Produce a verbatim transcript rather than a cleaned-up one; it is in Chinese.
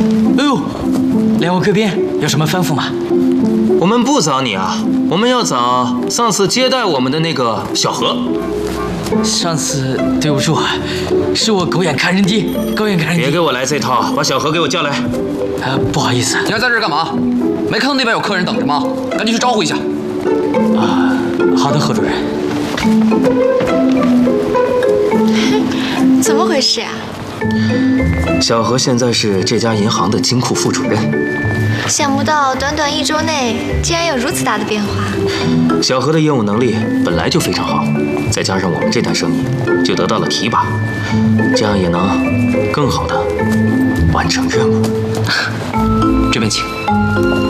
哎呦，两位贵宾有什么吩咐吗？ 我们不找你啊，我们要找上次接待我们的那个小何。 上次对不住，是我狗眼看人低，狗眼看人低。 别给我来这套，把小何给我叫来。 呃，不好意思， 你还在这儿干嘛？没看到那边有客人等着吗？赶紧去招呼一下。 啊，好的，何主任。 怎么回事呀？ 小何现在是这家银行的金库副主任。 想不到短短一周内竟然有如此大的变化。 小何的业务能力本来就非常好，再加上我们这单生意就得到了提拔，这样也能更好的完成任务。 这边请。